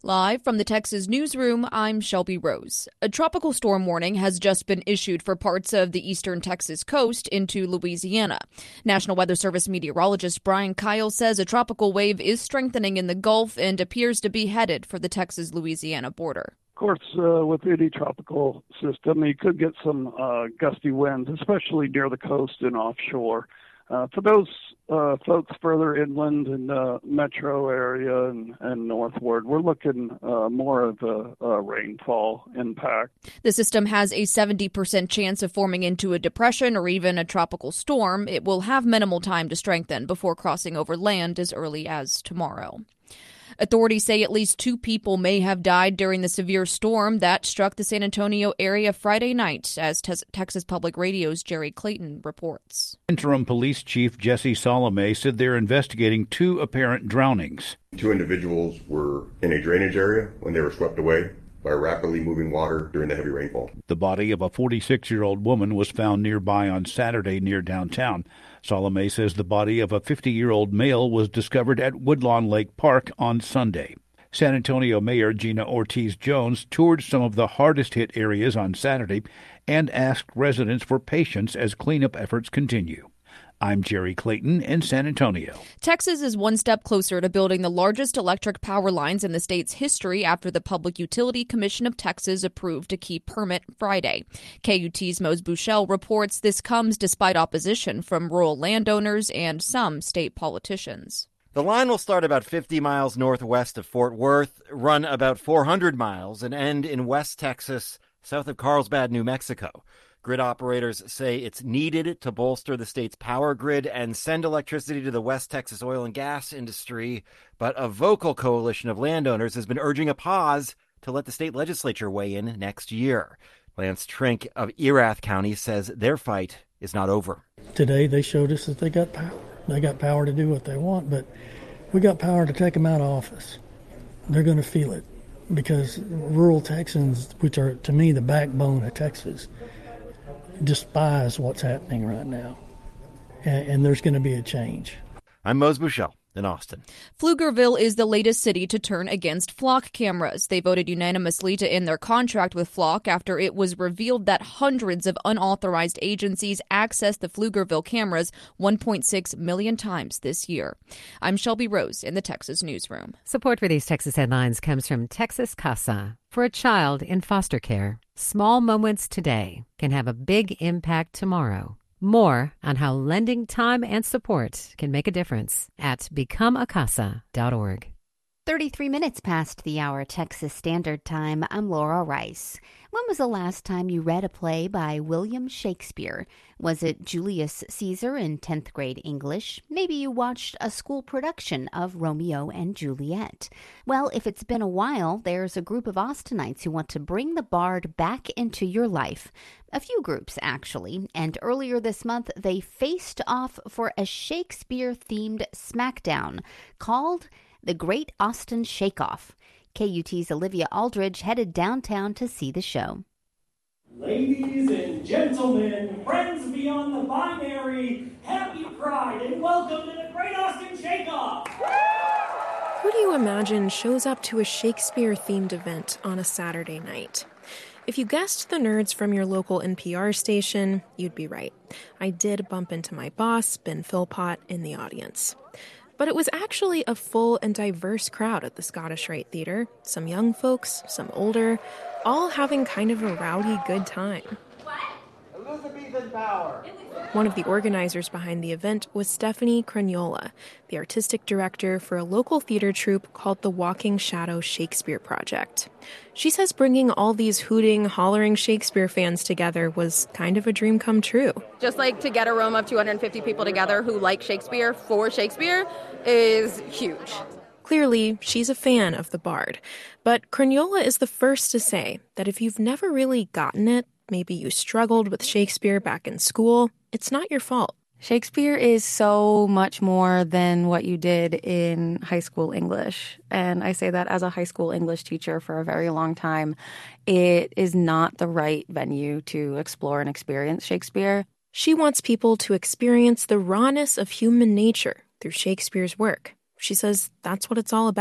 Live from the Texas newsroom, I'm Shelby Rose. A tropical storm warning has just been issued for parts of the eastern Texas coast into Louisiana. National Weather Service meteorologist Brian Kyle says a tropical wave is strengthening in the Gulf and appears to be headed for the Texas-Louisiana border. Of course, with any tropical system, you could get some gusty winds, especially near the coast and offshore. For those folks further inland in the metro area and northward, we're looking more of a rainfall impact. The system has a 70% chance of forming into a depression or even a tropical storm. It will have minimal time to strengthen before crossing over land as early as tomorrow. Authorities say at least 2 people may have died during the severe storm that struck the San Antonio area Friday night, as Texas Public Radio's Jerry Clayton reports. Interim Police Chief Jesse Salome said they're investigating 2 apparent drownings. 2 individuals were in a drainage area when they were swept away by rapidly moving water during the heavy rainfall. The body of a 46-year-old woman was found nearby on Saturday near downtown. Salome says the body of a 50-year-old male was discovered at Woodlawn Lake Park on Sunday. San Antonio Mayor Gina Ortiz-Jones toured some of the hardest-hit areas on Saturday and asked residents for patience as cleanup efforts continue. I'm Jerry Clayton in San Antonio. Texas is one step closer to building the largest electric power lines in the state's history after the Public Utility Commission of Texas approved a key permit Friday. KUT's Mose Buchel reports this comes despite opposition from rural landowners and some state politicians. The line will start about 50 miles northwest of Fort Worth, run about 400 miles, and end in West Texas, south of Carlsbad, New Mexico. Grid operators say it's needed to bolster the state's power grid and send electricity to the West Texas oil and gas industry. But a vocal coalition of landowners has been urging a pause to let the state legislature weigh in next year. Lance Trink of Erath County says their fight is not over. Today they showed us that they got power. They got power to do what they want, but we got power to take them out of office. They're going to feel it because rural Texans, which are to me the backbone of Texas, despise what's happening right now, and there's going to be a change. I'm Mose Buchel in Austin. Pflugerville is the latest city to turn against flock cameras. They voted unanimously to end their contract with Flock after it was revealed that hundreds of unauthorized agencies accessed the Pflugerville cameras 1.6 million times this year. I'm Shelby Rose in the Texas newsroom. Support for these Texas headlines comes from Texas Casa. For a child in foster care, small moments today can have a big impact tomorrow. More on how lending time and support can make a difference at becomeacasa.org. 33 minutes past the hour Texas Standard Time. I'm Laura Rice. When was the last time you read a play by William Shakespeare? Was it Julius Caesar in 10th grade English? Maybe you watched a school production of Romeo and Juliet. Well, if it's been a while, there's a group of Austinites who want to bring the Bard back into your life. A few groups, actually. And earlier this month, they faced off for a Shakespeare-themed smackdown called The Great Austin Shake-Off. KUT's Olivia Aldridge headed downtown to see the show. Ladies and gentlemen, friends beyond the binary, happy Pride and welcome to the Great Austin Shake-Off! Who do you imagine shows up to a Shakespeare-themed event on a Saturday night? If you guessed the nerds from your local NPR station, you'd be right. I did bump into my boss, Ben Philpott, in the audience. But it was actually a full and diverse crowd at the Scottish Rite Theater. Some young folks, some older, all having kind of a rowdy good time. Elizabethan power. One of the organizers behind the event was Stephanie Cragnola, the artistic director for a local theater troupe called the Walking Shadow Shakespeare Project. She says bringing all these hooting, hollering Shakespeare fans together was kind of a dream come true. Just like to get a room of 250 people together who like Shakespeare for Shakespeare is huge. Clearly, she's a fan of the Bard. But Cragnola is the first to say that if you've never really gotten it, maybe you struggled with Shakespeare back in school, it's not your fault. Shakespeare is so much more than what you did in high school English. And I say that as a high school English teacher for a very long time. It is not the right venue to explore and experience Shakespeare. She wants people to experience the rawness of human nature through Shakespeare's work. She says that's what it's all about.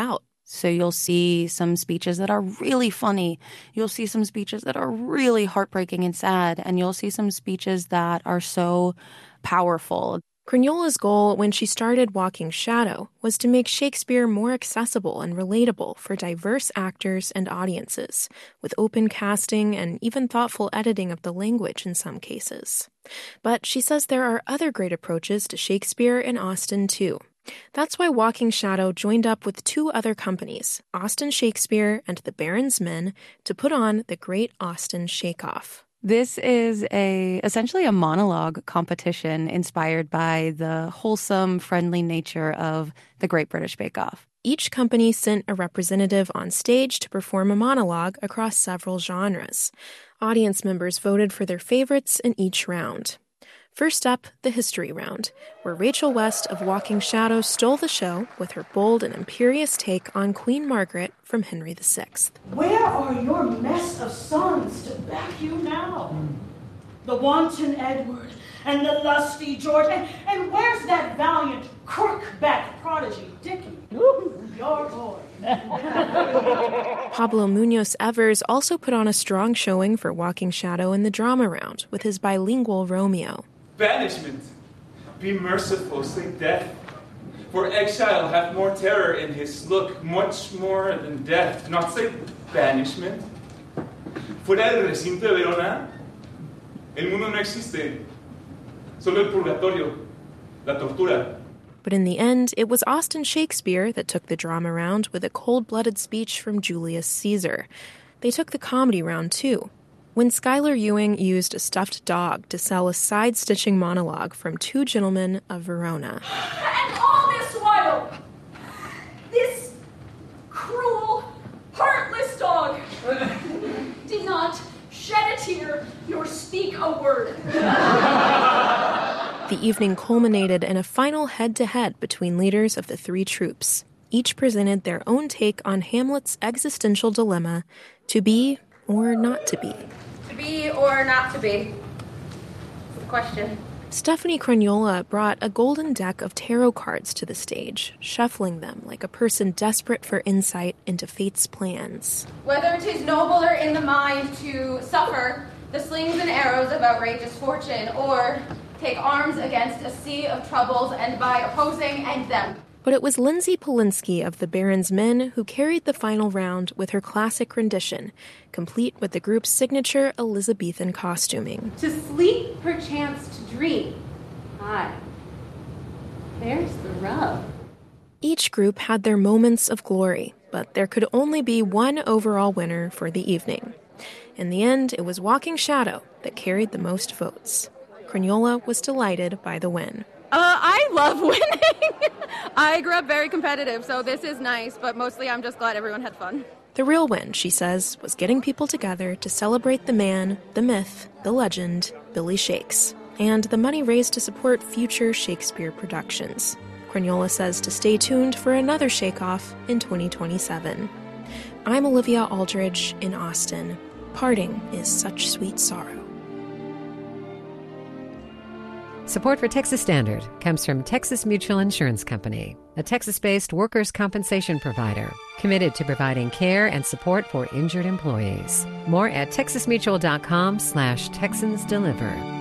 So you'll see some speeches that are really funny. You'll see some speeches that are really heartbreaking and sad. And you'll see some speeches that are so powerful. Craniola's goal when she started Walking Shadow was to make Shakespeare more accessible and relatable for diverse actors and audiences, with open casting and even thoughtful editing of the language in some cases. But she says there are other great approaches to Shakespeare in Austin, too. That's why Walking Shadow joined up with two other companies, Austin Shakespeare and the Barron's Men, to put on the Great Austin Shake-Off. This is essentially a monologue competition inspired by the wholesome, friendly nature of the Great British Bake Off. Each company sent a representative on stage to perform a monologue across several genres. Audience members voted for their favorites in each round. First up, the history round, where Rachel West of Walking Shadow stole the show with her bold and imperious take on Queen Margaret from Henry VI. Where are your mess of sons to back you now? The wanton Edward and the lusty George, and where's that valiant crook-backed prodigy Dickie? Your boy. Pablo Munoz Evers also put on a strong showing for Walking Shadow in the drama round with his bilingual Romeo. Banishment, be merciful, say death. For exile hath more terror in his look, much more than death. Not say banishment. Fuera del recinto de Verona, el mundo no existe. Solo el purgatorio, la tortura. But in the end, it was Austin Shakespeare that took the drama round with a cold-blooded speech from Julius Caesar. They took the comedy round, too, when Schuyler Ewing used a stuffed dog to sell a side-stitching monologue from Two Gentlemen of Verona. And all this while, this cruel, heartless dog did not shed a tear nor speak a word. The evening culminated in a final head-to-head between leaders of the three troupes. Each presented their own take on Hamlet's existential dilemma, to be or not to be. To be or not to be? That's the question. Stephanie Craniola brought a golden deck of tarot cards to the stage, shuffling them like a person desperate for insight into fate's plans. Whether 'tis nobler in the mind to suffer the slings and arrows of outrageous fortune, or take arms against a sea of troubles and by opposing end them. But it was Lindsay Polinsky of the Barron's Men who carried the final round with her classic rendition, complete with the group's signature Elizabethan costuming. To sleep, perchance to dream. Aye, there's the rub. Each group had their moments of glory, but there could only be one overall winner for the evening. In the end, it was Walking Shadow that carried the most votes. Craniola was delighted by the win. I love winning. I grew up very competitive, so this is nice, but mostly I'm just glad everyone had fun. The real win, she says, was getting people together to celebrate the man, the myth, the legend, Billy Shakes, and the money raised to support future Shakespeare productions. Craniola says to stay tuned for another Shake-Off in 2027. I'm Olivia Aldridge in Austin. Parting is such sweet sorrow. Support for Texas Standard comes from Texas Mutual Insurance Company, a Texas-based workers' compensation provider committed to providing care and support for injured employees. More at texasmutual.com/TexansDeliver.